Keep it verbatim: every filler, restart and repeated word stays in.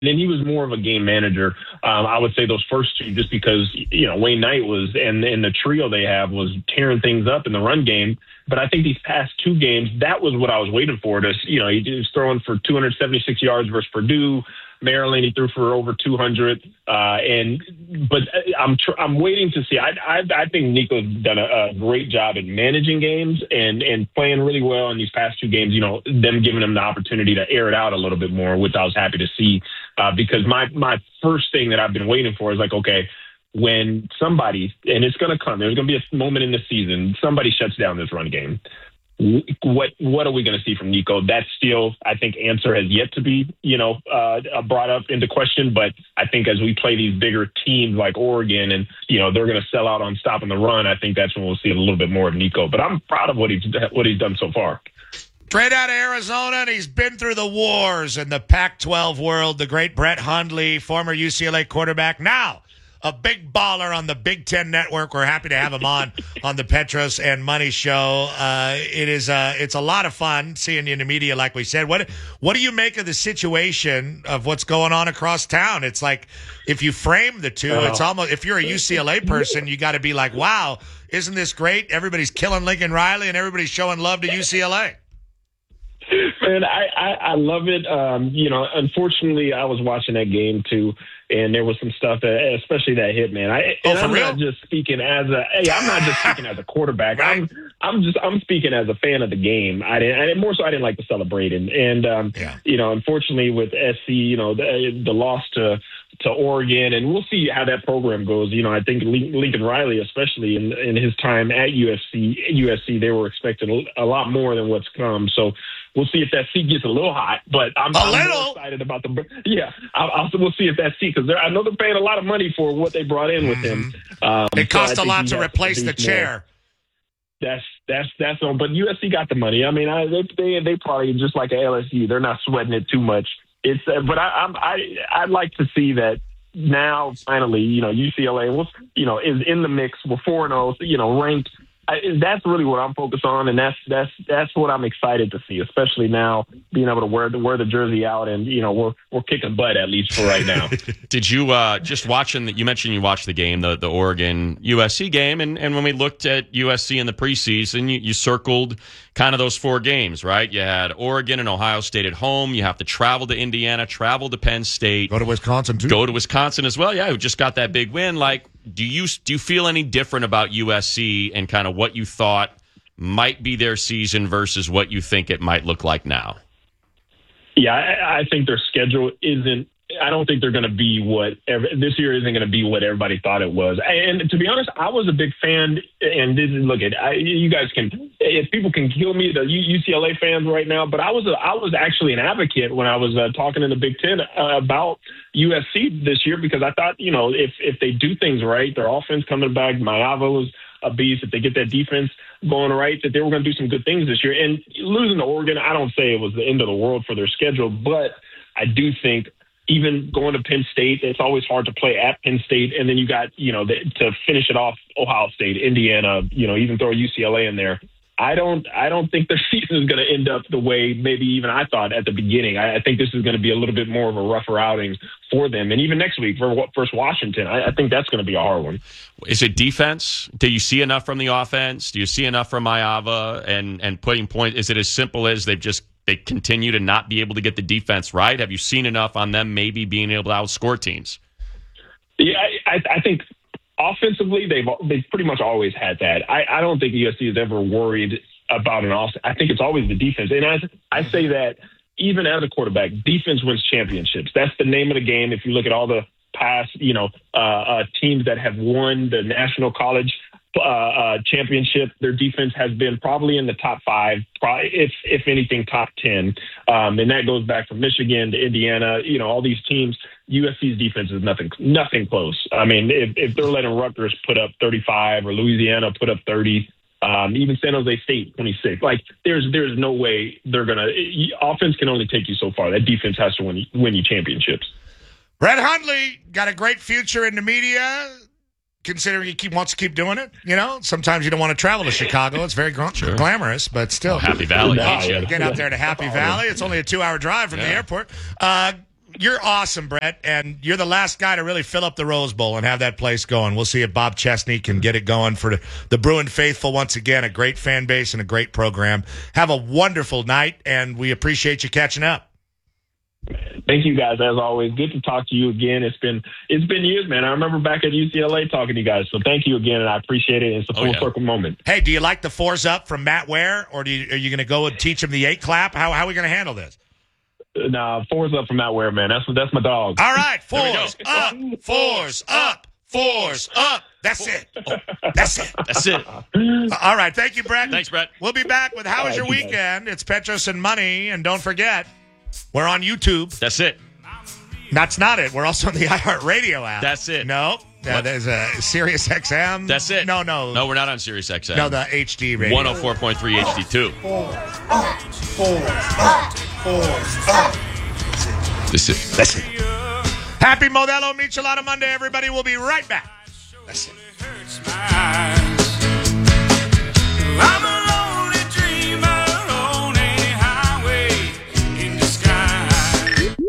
then he was more of a game manager. Um, I would say those first two, just because, you know, Wayne Knight was, and, and the trio they have was tearing things up in the run game. But I think these past two games, that was what I was waiting for. To, you know, he was throwing for two hundred seventy-six yards versus Purdue. Maryland, he threw for over two hundred. Uh, and but I'm tr- I'm waiting to see. I I, I think Nico's done a, a great job at managing games and and playing really well in these past two games. You know, them giving him the opportunity to air it out a little bit more, which I was happy to see. Uh, because my my first thing that I've been waiting for is like, okay, when somebody, and it's going to come, there's going to be a moment in the season, somebody shuts down this run game. What what are we going to see from Nico? That still, I think, answer has yet to be, you know, uh, brought up into question. But I think as we play these bigger teams like Oregon, and you know they're going to sell out on stopping the run, I think that's when we'll see a little bit more of Nico. But I'm proud of what he's what he's done so far. Straight out of Arizona, and he's been through the wars in the Pac twelve world. The great Brett Hundley, former U C L A quarterback, now a big baller on the Big Ten Network. We're happy to have him on on the Petros and Money Show. Uh, it is uh, it's a lot of fun seeing you in the media, like we said. What what do you make of the situation of what's going on across town? It's like if you frame the two, oh. it's almost, if you're a U C L A person, you got to be like, wow, isn't this great? Everybody's killing Lincoln Riley, and everybody's showing love to U C L A. Man, I, I, I love it. Um, you know, unfortunately, I was watching that game too, and there was some stuff that, especially that hit, man. I, oh, and for I'm real? not just speaking as a, hey, I'm not just speaking as a quarterback. Right. I'm, I'm just, I'm speaking as a fan of the game. I didn't, I didn't more so I didn't like to celebrate, and, and um, yeah. you know, unfortunately with S C, you know, the, the loss to. to Oregon, and we'll see how that program goes. You know, I think Lincoln Riley, especially in, in his time at U S C, U S C, they were expecting a lot more than what's come. So we'll see if that seat gets a little hot. But I'm, I'm more excited about the yeah. I'll, I'll, we'll see if that seat, because I know they're paying a lot of money for what they brought in with him. Um, it cost so a lot to replace the chair. More. That's that's that's on. But U S C got the money. I mean, I, they they they probably just like a L S U. They're not sweating it too much. It's, uh, but I, I'm, I, I'd like to see that now. Finally, you know, U C L A was, you know, is in the mix. We're four and zero, you know, ranked. I, that's really what I'm focused on, and that's that's that's what I'm excited to see, especially now being able to wear the wear the jersey out, and you know, we're we're kicking butt at least for right now. Did you uh, just watching? The, you mentioned you watched the game, the the Oregon U S C game, and and when we looked at U S C in the preseason, you, you circled kind of those four games, right? You had Oregon and Ohio State at home. You have to travel to Indiana, travel to Penn State, go to Wisconsin too. Go to Wisconsin as well. Yeah, who just got that big win. Like, do you do you feel any different about U S C and kind of what you thought might be their season versus what you think it might look like now? Yeah, I, I think their schedule isn't. I don't think they're going to be what every, this year isn't going to be what everybody thought it was. And to be honest, I was a big fan. And this is, look at I, you guys can, if people can kill me, the U C L A fans right now. But I was a, I was actually an advocate when I was uh, talking in the Big Ten uh, about U S C this year, because I thought, you know, if if they do things right, their offense coming back, Maava was a beast. If they get that defense going right, that they were going to do some good things this year. And losing to Oregon, I don't say it was the end of the world for their schedule, but I do think. Even going to Penn State, it's always hard to play at Penn State. And then you got, you know, the, to finish it off, Ohio State, Indiana, you know, even throw U C L A in there. I don't I don't think the season is going to end up the way maybe even I thought at the beginning. I, I think this is going to be a little bit more of a rougher outing for them. And even next week for first Washington, I, I think that's going to be a hard one. Is it defense? Do you see enough from the offense? Do you see enough from Maava and, and putting points? Is it as simple as they've just they continue to not be able to get the defense right? Have you seen enough on them maybe being able to outscore teams? Yeah, I, I think offensively they've they've pretty much always had that. I, I don't think U S C is ever worried about an offense. I think it's always the defense. And I, I say that even as a quarterback, defense wins championships. That's the name of the game. If you look at all the past, you know, uh, uh, teams that have won the national college Uh, uh, championship, their defense has been probably in the top five, probably, if if anything, top ten. Um, and that goes back from Michigan to Indiana. You know, all these teams. U S C's defense is nothing nothing close. I mean, if, if they're letting Rutgers put up thirty-five or Louisiana put up thirty, um, even San Jose State twenty-six, like there's there's no way they're gonna. Offense can only take you so far. That defense has to win win you championships. Brett Hundley got a great future in the media. Considering he keep, wants to keep doing it, you know, sometimes you don't want to travel to Chicago. It's very gl- sure. glamorous, but still. Oh, Happy Valley. No, Get out there to Happy Valley. It's only a two-hour drive from yeah. the airport. Uh, you're awesome, Brett, and you're the last guy to really fill up the Rose Bowl and have that place going. We'll see if Bob Chesney can get it going for the, the Bruin faithful once again. A great fan base and a great program. Have a wonderful night, and we appreciate you catching up. Thank you guys, as always. Good to talk to you again. It's been it's been years, man. I remember back at U C L A talking to you guys. So thank you again, and I appreciate it. It's a full oh, yeah. circle moment. Hey, do you like the fours up from Matt Ware, or do you, are you going to go and teach him the eight clap? How, how are we going to handle this? Nah, fours up from Matt Ware, man. That's that's my dog. All right, fours up, fours up, fours up. That's it. Oh, that's it. That's it. All right, thank you, Brett. Thanks, Brett. We'll be back with How Was Your Weekend? It's Petros and Money, and don't forget, we're on YouTube. That's it. That's not it. We're also on the iHeartRadio app. That's it. No, uh, there's a Sirius X M. That's it. No, no. No, we're not on Sirius X M. No, the H D radio. one oh four point three H D two. Fours up, fours up, fours up. That's it. That's it. Happy Modelo Michelada Monday, everybody. We'll be right back. That's it.